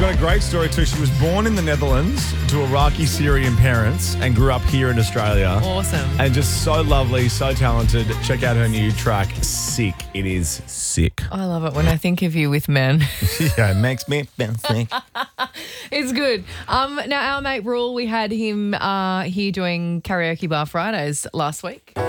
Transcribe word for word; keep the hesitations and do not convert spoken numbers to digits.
got a great story too. She was born in the Netherlands to Iraqi Syrian parents and grew up here in Australia. Awesome. And just so lovely, so talented. Check out her new track, Sick. It is sick. I love it when I think of you with men. Yeah, it makes me feel sick. It's good. Um, now, our mate Rule, we had him uh, here doing Karaoke Bar Fridays last week.